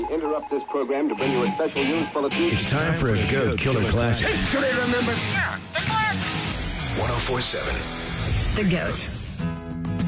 interrupt this program to bring you a special news bulletin. It's time for a Goat Killer Classic. History remembers. Yeah, the classics. 1047. The Goat.